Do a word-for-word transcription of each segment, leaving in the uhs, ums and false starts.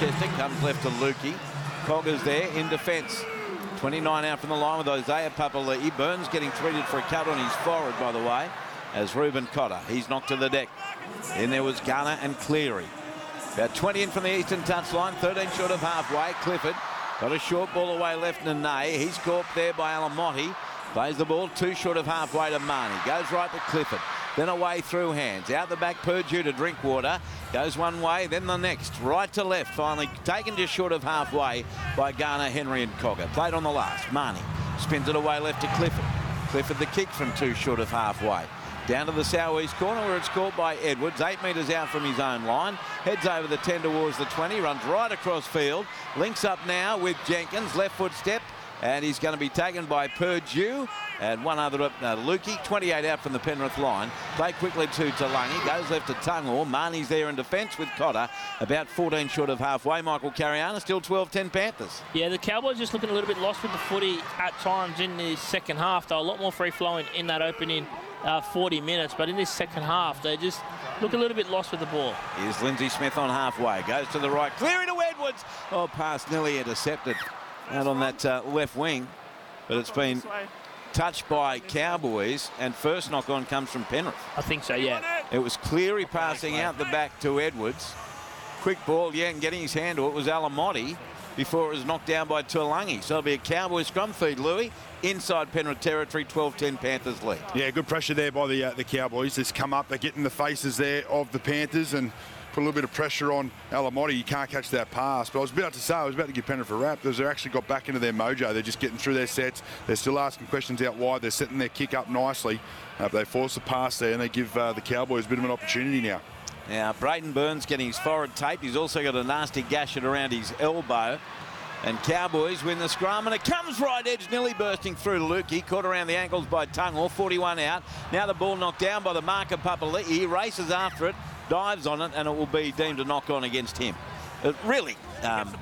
Winchester. Comes left to Lukey. Cogger's there in defence. twenty-nine out from the line with Isaiah Papali'i. Burns getting treated for a cut on his forehead, by the way, as Reuben Cotter. He's knocked to the deck. Then there was Garner and Cleary. About twenty in from the eastern touchline, thirteen short of halfway. Clifford got a short ball away left to Nay. He's caught there by Alamotti. Plays the ball two short of halfway to Marnie. Goes right to Clifford. Then away through hands. Out the back, Purdue to Drinkwater. Goes one way, then the next. Right to left. Finally taken just short of halfway by Garner, Henry and Cogger. Played on the last. Marnie spins it away left to Clifford. Clifford the kick from two short of halfway. Down to the southeast corner where it's caught by Edwards. Eight metres out from his own line. Heads over the ten towards the twenty. Runs right across field. Links up now with Jenkins. Left foot step. And he's going to be taken by Purdue. And one other up, uh, Lukey, twenty-eight out from the Penrith line. Play quickly to Talangi. Goes left to Tungor. Marnie's there in defence with Cotter. About fourteen short of halfway. Michael Cariana still twelve ten Panthers. Yeah, the Cowboys just looking a little bit lost with the footy at times in the second half. They're a lot more free-flowing in that opening uh, forty minutes. But in this second half, they just look a little bit lost with the ball. Here's Lindsay Smith on halfway. Goes to the right. Clearing to Edwards. Oh, pass nearly intercepted out on that uh, left wing. But it's been touched by Cowboys, and first knock on comes from Penrith. I think so, yeah. It was Cleary passing out the back to Edwards. Quick ball, yeah, and getting his hand to it was Alamotti before it was knocked down by Tuolangi. So it'll be a Cowboys scrum feed, Louis. Inside Penrith territory, twelve ten Panthers lead. Yeah, good pressure there by the uh, the Cowboys. Just come up, they're getting the faces there of the Panthers and put a little bit of pressure on Alamotti. You can't catch that pass. But I was about to say, I was about to give Penrith a rap because they actually got back into their mojo. They're just getting through their sets. They're still asking questions out wide. They're setting their kick up nicely. Uh, but they force the pass there and they give uh, the Cowboys a bit of an opportunity now. Now, Braden Burns getting his forehead taped. He's also got a nasty gash around his elbow. And Cowboys win the scrum, and it comes right edge, nearly bursting through to Lukey. Caught around the ankles by Tungor, forty-one out. Now the ball knocked down by the marker Papali'i. He races after it, dives on it, and it will be deemed a knock-on against him. It really um,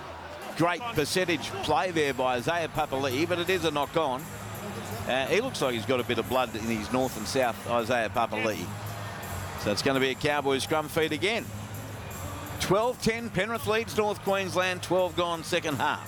great percentage play there by Isaiah Papali'i, but it is a knock-on. Uh, he looks like he's got a bit of blood in his north and south, Isaiah Papali'i. So it's going to be a Cowboys scrum feed again. twelve ten, Penrith leads North Queensland, twelve gone second half.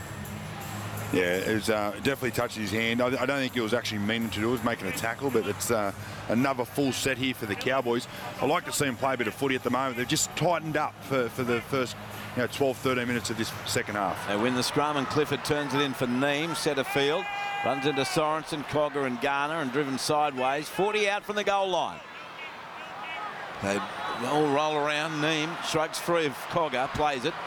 Yeah, it was uh, definitely touched his hand. I, I don't think it was actually meaning to do it, it was making a tackle, but it's uh, another full set here for the Cowboys. I like to see them play a bit of footy at the moment. They've just tightened up for, for the first you know, twelve, thirteen minutes of this second half. They win the scrum and Clifford turns it in for Neem, centre field. Runs into Sorensen, Cogger and Garner and driven sideways. forty out from the goal line. They all roll around. Neem strikes free of Cogger, plays it.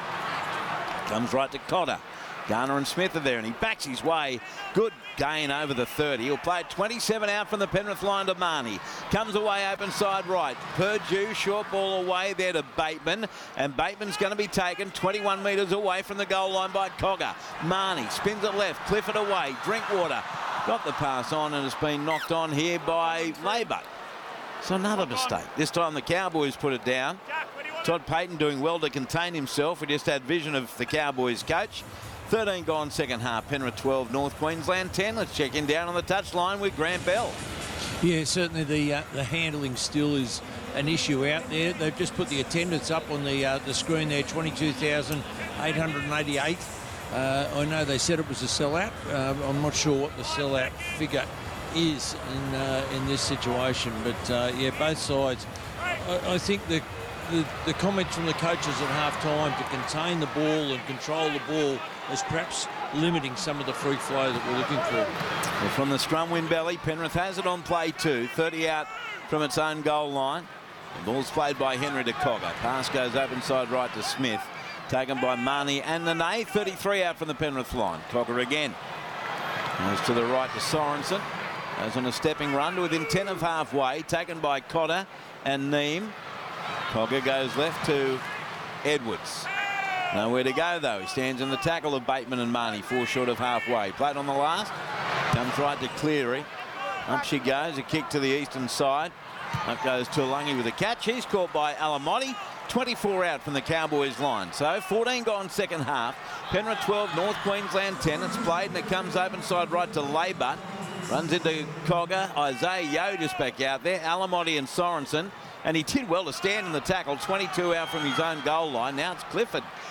Comes right to Cotter. Garner and Smith are there, and he backs his way. Good gain over the thirty. He'll play it twenty-seven out from the Penrith line to Marnie. Comes away open side right. Purdue, short ball away there to Bateman, and Bateman's going to be taken twenty-one metres away from the goal line by Cogger. Marnie spins it left, Clifford away. Drinkwater got the pass on, and it's been knocked on here by Laybutt. So another mistake. This time the Cowboys put it down. Todd Payton doing well to contain himself. We just had vision of the Cowboys coach. thirteen gone second half. Penrith twelve, North Queensland ten. Let's check in down on the touchline with Grant Bell. Yeah, certainly the uh, the handling still is an issue out there. They've just put the attendance up on the uh, the screen there, twenty-two thousand eight hundred eighty-eight. Uh, I know they said it was a sellout. Uh, I'm not sure what the sellout figure is in uh, in this situation, but uh, yeah, both sides. I, I think the, the the comments from the coaches at half time to contain the ball and control the ball is perhaps limiting some of the free flow that we're looking for. Well, from the scrum win belly, Penrith has it on play two, thirty out from its own goal line. The ball's played by Henry to Cogger. Pass goes open side right to Smith, taken by Marnie and Nene. thirty-three out from the Penrith line. Cogger again. Goes to the right to Sorensen. Goes on a stepping run to within ten of halfway, taken by Cotter and Neem. Cogger goes left to Edwards. Nowhere to go though. He stands in the tackle of Bateman and Marnie, four short of halfway. Played on the last. Comes right to Cleary. Up she goes, a kick to the eastern side. Up goes Tuolangi with a catch. He's caught by Alamotti. twenty-four out from the Cowboys line. So fourteen gone second half. Penrith twelve, North Queensland ten. It's played and it comes open side right to Laybutt. Runs into Cogger. Isaiah Yeo just back out there. Alamotti and Sorensen. And he did well to stand in the tackle. twenty-two out from his own goal line. Now it's Clifford